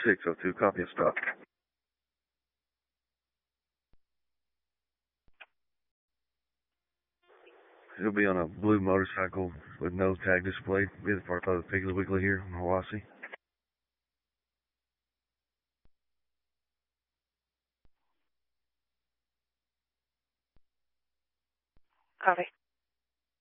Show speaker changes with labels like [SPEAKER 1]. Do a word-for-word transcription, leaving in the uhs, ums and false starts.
[SPEAKER 1] six oh two, copy and stop. He'll be on a blue motorcycle with no tag displayed. Be the part of the Piggly Wiggly here in Hiwassee.
[SPEAKER 2] Copy.